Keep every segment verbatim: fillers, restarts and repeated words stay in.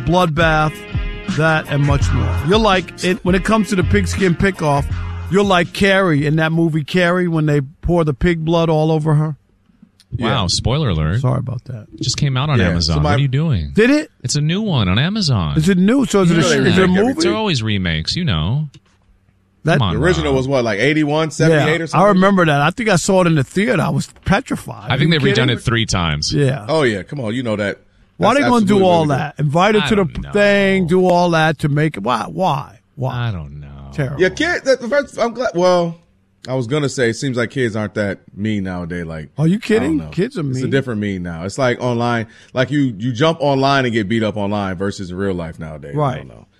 bloodbath, that, and much more. You're like, it, when it comes to the pigskin pick-off, you're like Carrie in that movie Carrie when they pour the pig blood all over her. Wow, Yeah. spoiler alert. Sorry about that. It just came out on Yeah, Amazon. somebody- What are you doing? Did it? It's a new one on Amazon. Is it new? So is it, You know a, they is it a remake movie? everything. They're always remakes, you know. That, Come on, The original Rob. was what, like eighty-one, seventy-eight yeah, or something? I remember that. I think I saw it in the theater. I was petrified. I think Are they've you redone kidding? it three times. Yeah. Oh, yeah. Come on. You know that. Why are That's they going to do absolutely all really that? Invite her I to the don't know. thing, do all that to make it. Why? Why? Why? I don't know. Terrible. good. Yeah, kid. That, first, I'm glad. Well, I was going to say, it seems like kids aren't that mean nowadays. Like, Are you I kidding? don't know. Kids are It's a mean. different mean now. It's like online. Like you, you jump online and get beat up online versus in real life nowadays. I Right. don't know.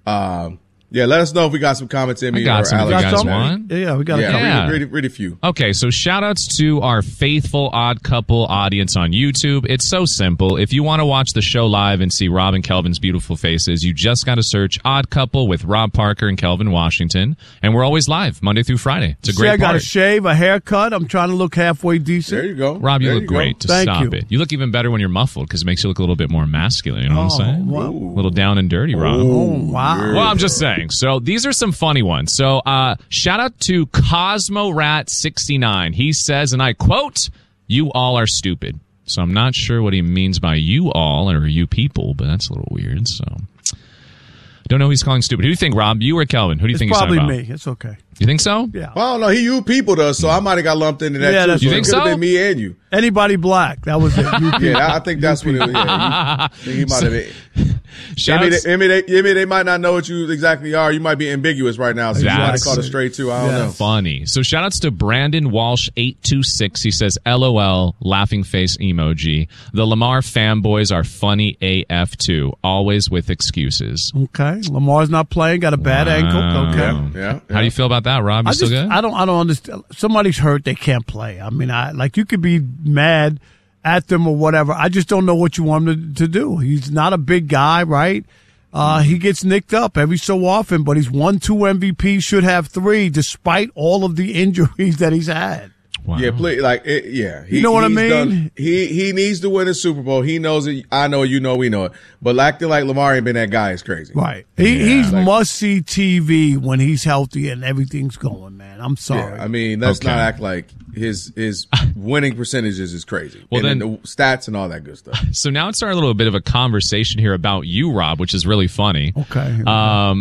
Um, yeah, let us know if we got some comments in I me got or some if you Alex. guys Got some? want. Yeah, we got Yeah, a Yeah. Read, read, read a few. Okay, so shout outs to our faithful Odd Couple audience on YouTube. It's so simple. If you want to watch the show live and see Rob and Kelvin's beautiful faces, you just got to search Odd Couple with Rob Parker and Kelvin Washington. And we're always live Monday through Friday. It's a See, I great got a part. shave, a haircut. I'm trying to look halfway decent. There you go. Rob, you There look go. great. To Thank stop you. it. You look even better when you're muffled because it makes you look a little bit more masculine. You know what I'm saying? wow. A little down and dirty, Rob. Oh, wow. Well, I'm just saying. So these are some funny ones. So uh, shout out to Cosmo Rat sixty-nine. He says, and I quote, "You all are stupid." So I'm not sure what he means by you all or you people, but that's a little weird. So don't know who he's calling stupid. Who do you think, Rob? You or Kelvin? Who do you It's think he's probably talking about? me. It's okay. You think so? Yeah. Well, I don't know. He you people does, so I might have got lumped into that Yeah, too. that's You so think it could have so? been me and you. Anybody black. That was it. You people. Yeah, I think that's what it was. Yeah, you, I think he might have been. Shout Maybe outs- they, maybe, they, maybe they might not know what you exactly are. You might be ambiguous right now, so you might have That's- caught it straight too. I don't Yeah. know. Funny. So shout outs to Brandon Walsh eight two six. He says, LOL, laughing face emoji. The Lamar fanboys are funny A F too, always with excuses. Okay. Lamar's not playing. Got a bad Wow. ankle. Okay. Yeah, yeah. How do you feel about that, Rob? You I still just, good? I don't, I don't understand. Somebody's hurt. They can't play. I mean, I like you could be mad at them or whatever. I just don't know what you want him to, to do. He's not a big guy, right? Uh, he gets nicked up every so often, but he's won two M V Ps, should have three, despite all of the injuries that he's had. Wow. Yeah, play, like it, yeah. He, You know what I he's mean? done- he he needs to win a Super Bowl. He knows it. I know, you know, we know it. But acting like Lamar ain't been that guy is crazy. Right. He, Yeah, he's like- must see T V when he's healthy and everything's going, man. I'm sorry. Yeah, I mean, let's Okay. not act like his his winning percentages is crazy. Well, and then- the stats and all that good stuff. So now it's starting a little bit of a conversation here about you, Rob, which is really funny. Okay. Um,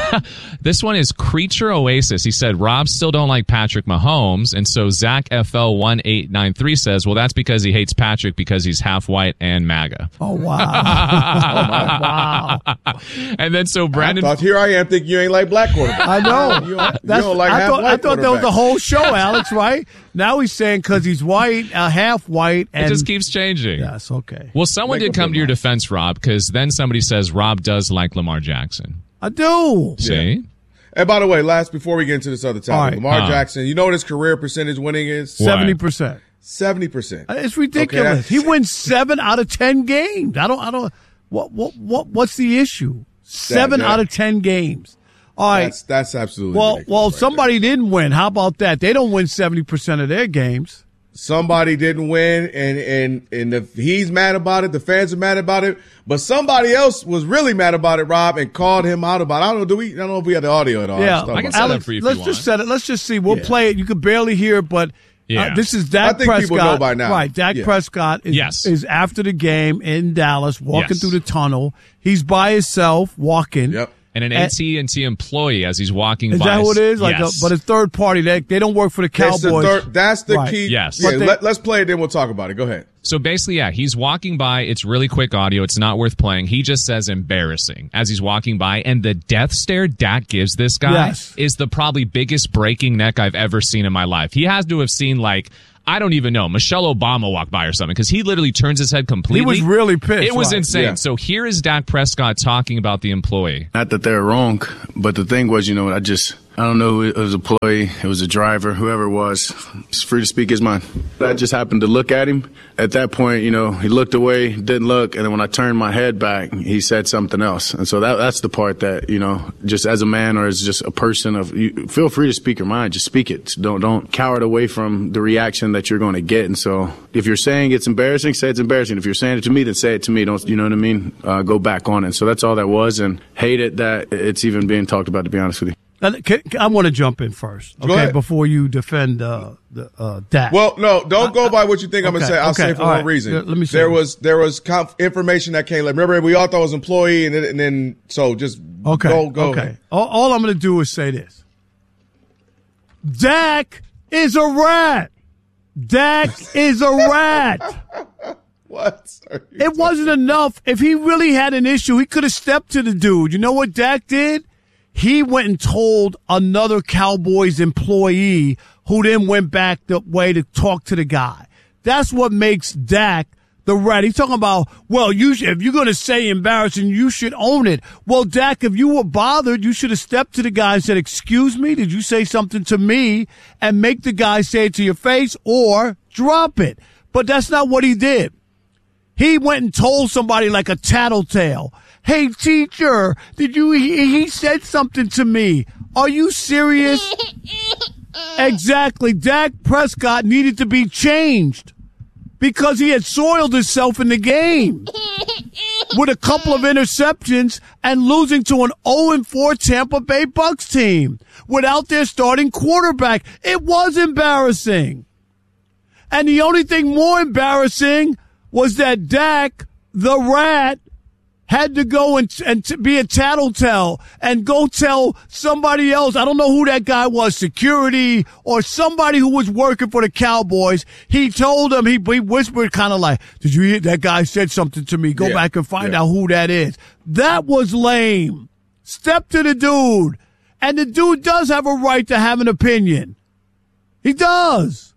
this one is Creature Oasis. He said, Rob still don't like Patrick Mahomes. And so Zach F L one eight nine three says, well, that's because he hates Patrick because he's half white and MAGA. oh, wow. wow. And then so I Brandon. thought here I am thinking you ain't like black quarterbacks. I know. You don't, you That's, don't like I half thought, I white thought that was the quarterbacks. whole show, Alex, right? Now he's saying because he's white, uh, half white. It And just keeps changing. Yes, okay. Well, someone Make did up come your to your mind. defense, Rob, because then somebody says Rob does like Lamar Jackson. I do. See? And by the way, last before we get into this other topic, All right. Lamar Huh. Jackson, you know what his career percentage winning is? What? seventy percent. Seventy percent. It's ridiculous. that's- He wins seven out of ten games. I don't. I don't. What? What? What? What's the issue? Seven that- out of ten games. All right. That's that's absolutely well, ridiculous well, right somebody didn't win. How about that? They don't win seventy percent of their games. somebody didn't win, and and and if he's mad about it, the fans are mad about it. But somebody else was really mad about it, Rob, and called him out about it. I don't know. Do we? I don't know if we had the audio at all. Yeah, Let's talk I can about set that. it Alex, up for you if let's you just want. set it. Let's just see. We'll Yeah. play it. You can barely hear it, but Yeah. uh, this is Dak I think Prescott. people know by now. Right, Dak Yeah. Prescott is, Yes. is after the game in Dallas, walking Yes. through the tunnel. He's by himself, walking. Yep. And an And- A T and T employee as he's walking Is by. that who it is? Like, yes. a, but a third party. They they don't work for the That's the, Cowboys. third, that's the Right. key. Yes. Yeah, But they- let, let's play it, then we'll talk about it. Go ahead. So basically, yeah, he's walking by. It's really quick audio. It's not worth playing. He just says embarrassing as he's walking by. And the death stare Dak gives this guy Yes. is the probably biggest breaking neck I've ever seen in my life. He has to have seen, like, I don't even know, Michelle Obama walk by or something, because he literally turns his head completely. He was really pissed, It was right. insane. Yeah. So here is Dak Prescott talking about the employee. Not that they're wrong, but the thing was, you know, I just I don't know who it was, an employee, it was a driver, whoever it was. He's free to speak his mind. I just happened to look at him. At that point, you know, he looked away, didn't look, and then when I turned my head back, he said something else. And so that that's the part that, you know, just as a man or as just a person of, you feel free to speak your mind, just speak it. Don't don't cower it away from the reaction that you're going to get. And so if you're saying it's embarrassing, say it's embarrassing. If you're saying it to me, then say it to me. Don't, you know what I mean? Uh, go back on it. So that's all that was, and hate it that it's even being talked about, to be honest with you. I want to jump in first, okay, before you defend uh, the uh, Dak. Well, no, don't go by what you think I'm okay, going to say. I'll okay, say for one right. reason. Let me say there this. was there was conf- information that came. Like, remember, we all thought it was employee, and then, and then so just okay, go go. Okay, all, all I'm going to do is say this: Dak is a rat. Dak is a rat. What? It wasn't enough. If he really had an issue, he could have stepped to the dude. You know what Dak did? He went and told another Cowboys employee who then went back the way to talk to the guy. That's what makes Dak the rat. He's talking about, well, you should, if you're going to say embarrassing, you should own it. Well, Dak, if you were bothered, you should have stepped to the guy and said, excuse me, did you say something to me? And make the guy say it to your face or drop it. But that's not what he did. He went and told somebody like a tattletale. Hey, teacher, did you, he, he said something to me. Are you serious? Exactly. Dak Prescott needed to be changed because he had soiled himself in the game with a couple of interceptions and losing to an oh and four Tampa Bay Bucs team without their starting quarterback. It was embarrassing. And the only thing more embarrassing was that Dak, the rat, had to go and, and to be a tattletale and go tell somebody else. I don't know who that guy was, security or somebody who was working for the Cowboys. He told him, he, he whispered kind of like, did you hear that guy said something to me? Go yeah, back and find yeah. out who that is. That was lame. Step to the dude. And the dude does have a right to have an opinion. He does.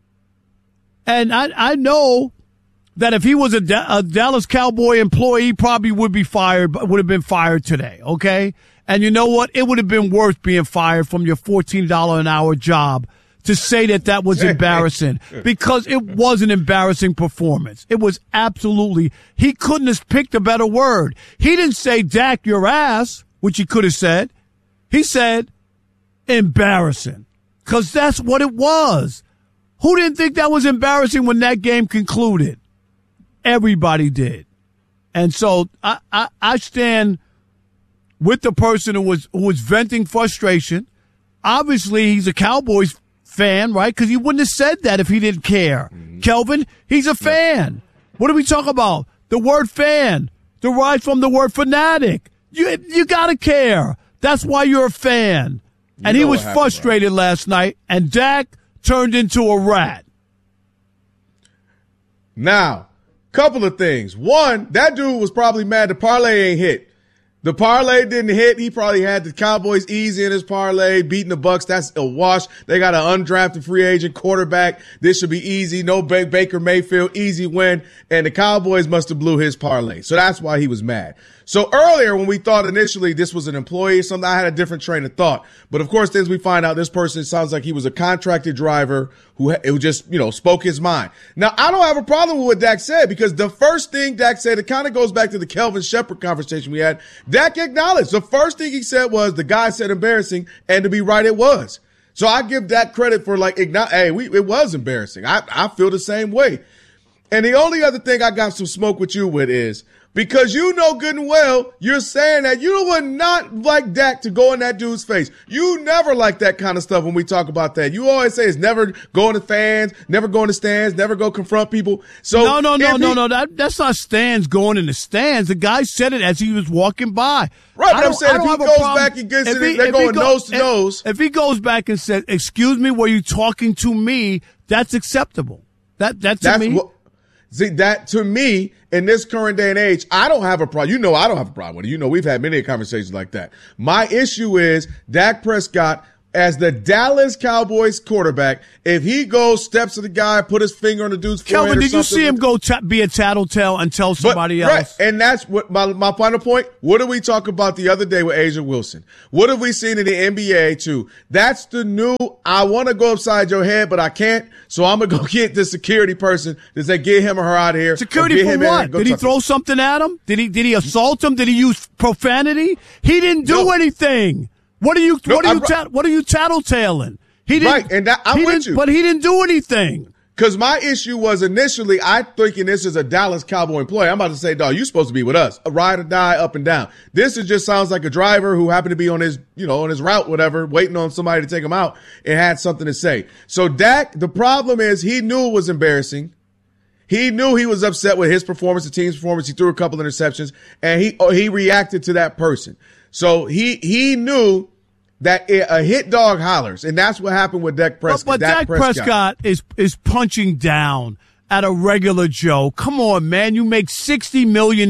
And I, I know that if he was a, da- a Dallas Cowboy employee, he probably would be fired, would have been fired today, okay? And you know what? It would have been worth being fired from your fourteen dollars an hour job to say that that was embarrassing because it was an embarrassing performance. It was absolutely, he couldn't have picked a better word. He didn't say, Dak, your ass, which he could have said. He said, embarrassing, because that's what it was. Who didn't think that was embarrassing when that game concluded? Everybody did. And so I, I, I stand with the person who was who was venting frustration. Obviously, he's a Cowboys fan, right? Because he wouldn't have said that if he didn't care. Mm-hmm. Kelvin, he's a fan. Yeah. What do we talk about? The word fan derives from the word fanatic. You you got to care. That's why you're a fan. You and he was happened, frustrated right? last night, and Dak turned into a rat. Now, couple of things. One, that dude was probably mad the parlay ain't hit. The parlay didn't hit. He probably had the Cowboys easy in his parlay, beating the Bucs. That's a wash. They got an undrafted free agent quarterback. This should be easy. No ba- Baker Mayfield, easy win. And the Cowboys must have blew his parlay. So that's why he was mad. So earlier when we thought initially this was an employee or something, I had a different train of thought. But of course, then we find out this person sounds like he was a contracted driver who, who just, you know, spoke his mind. Now, I don't have a problem with what Dak said because the first thing Dak said, it kind of goes back to the Kelvin Shepherd conversation we had. Dak acknowledged the first thing he said was the guy said embarrassing, and to be right, it was. So I give Dak credit for like, hey, we, it was embarrassing. I, I feel the same way. And the only other thing I got some smoke with you with is, because you know good and well, you're saying that you would not like Dak to go in that dude's face. You never like that kind of stuff when we talk about that. You always say it's never go to fans, never go in the stands, never go confront people. So No, no, no, no, he, no. That, that's not stands going in the stands. The guy said it as he was walking by. Right, but I'm saying if he goes back and gets it, they're going nose to nose. If he goes back and says, excuse me, were you talking to me? That's acceptable. That, that to that's me. What, See, that to me, in this current day and age, I don't have a problem. You know I don't have a problem with it. You know we've had many conversations like that. My issue is Dak Prescott as the Dallas Cowboys quarterback, if he goes, steps to the guy, put his finger on the dude's forehead Kelvin, or did you something, see him go t- be a tattletale and tell somebody but, else? Right, and that's what my, my final point. What did we talk about the other day with Asia Wilson? What have we seen in the N B A too? That's the new, I want to go upside your head, but I can't, so I'm going to go get the security person to say, get him or her out of here. Security for what? Did he throw him. something at him? Did he Did he assault him? Did he use profanity? He didn't do No. anything. What are you No, What are you I'm- ta- What are you tattletaling? He didn't. Right, and that- I'm he with didn't- you. But he didn't do anything. Because my issue was initially, I thinking this is a Dallas Cowboy employee. I'm about to say, dog, you supposed to be with us. A ride or die, up and down. This is just sounds like a driver who happened to be on his, you know, on his route, whatever, waiting on somebody to take him out and had something to say. So Dak, the problem is he knew it was embarrassing. He knew he was upset with his performance, the team's performance. He threw a couple interceptions and he, he reacted to that person. So he, he knew that a hit dog hollers, and that's what happened with Dak Prescott. But, but Dak, Dak Prescott. Prescott is is punching down at a regular Joe. Come on, man. You make sixty million